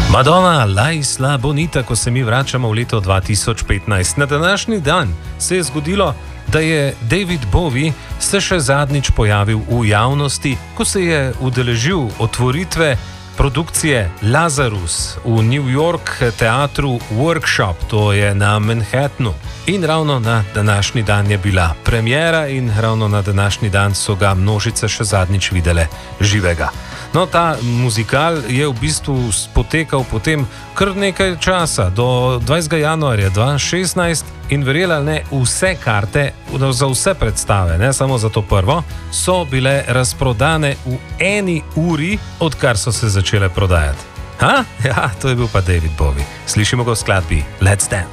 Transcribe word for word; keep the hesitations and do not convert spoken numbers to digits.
Madonna, la isla bonita, ko se mi vračamo v leto dva tisoč petnajst. Na današnji dan se je zgodilo, da je David Bowie se še zadnjič pojavil v javnosti, ko se je udeležil otvoritve produkcije Lazarus v New York teatru Workshop, to je na Manhattnu. In ravno na današnji dan je bila premiera in ravno na današnji dan so ga množice še zadnjič videle živega. No, ta muzikal je v bistvu potekal potem kar nekaj časa, do dvajsetega januarja dva tisoč šestnajst, in verjela ali ne, vse karte za vse predstave, ne samo za to prvo, so bile razprodane v eni uri, odkar so se začele prodajati. Ha? Ja, to je bil pa David Bowie. Slišimo ga v skladbi Let's Dance.